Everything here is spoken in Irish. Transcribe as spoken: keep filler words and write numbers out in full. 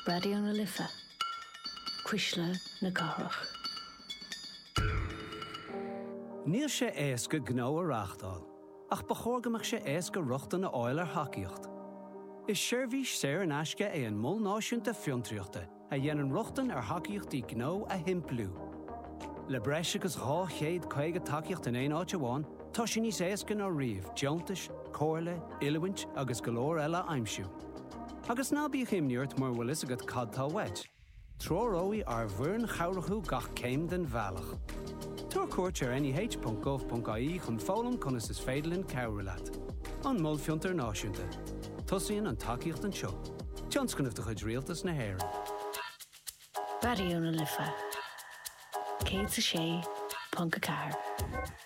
Radio na Lifa. Quisle na Garach. Níl sé éasca gnó a reachtáil, ach bachorgamach sé éasca ruchta na áil ar haciíocht. Is seirbhís séir an aisce é an mul náisiúnta fiontriachta a dhéanann ruchtan ar haciíochtaí gnó a himplú. Le breis agus dhá chéad chuige takeíocht in éon áit amháin, tá sin níos éasca ná riamh, deontais, cóirle, ilmhaint agus go leor eile aimsiú. Agus ná bíodh imniúirt mar bhfuil is agad cadtá weit. Tróróí ar bhuireann chomhrathú gach céim den bhealach. Tuair cuairt ar n h dot gov dot I E chun fólam conas is féidirlinn cabhralat. An mul fiontar náisiúnta. Tosaíonn an takeíocht an seo. Tionscannamh de chuid rialtas na hÉireann. Radio na Lifa. Cé sa sé, Punca Car.